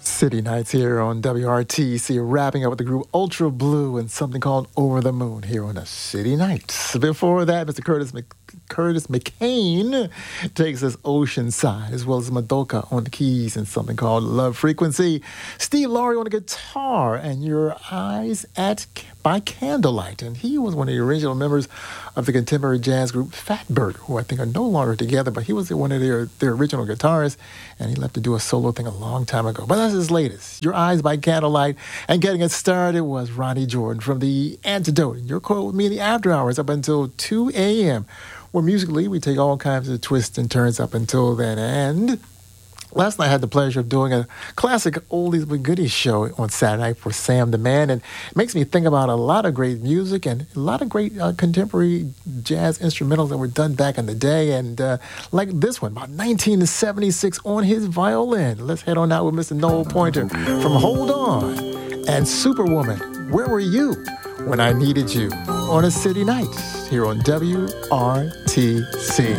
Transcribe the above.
City Nights here on WRTC, wrapping up with the group Ultra Blue and something called Over the Moon here on the City Nights. Before that, Mr. Curtis McCain takes us Oceanside, as well as Madoka on the keys and something called Love Frequency. Steve Laurie on the guitar and Your Eyes by Candlelight. And he was one of the original members of the contemporary jazz group Fatburger, who I think are no longer together, but he was one of their original guitarists, and he left to do a solo thing a long time ago. But that's his latest, Your Eyes by Candlelight. And getting it started was Ronnie Jordan from The Antidote. You're caught with me in the after hours up until 2 a.m., where musically we take all kinds of twists and turns up until then. And last night I had the pleasure of doing a classic oldies but goodies show on Saturday night for Sam the Man, and it makes me think about a lot of great music and a lot of great contemporary jazz instrumentals that were done back in the day, and like this one, about 1976 on his violin. Let's head on out with Mr. Noel Pointer from Hold On and Superwoman, Where Were You When I Needed You on a City Night here on WRTC.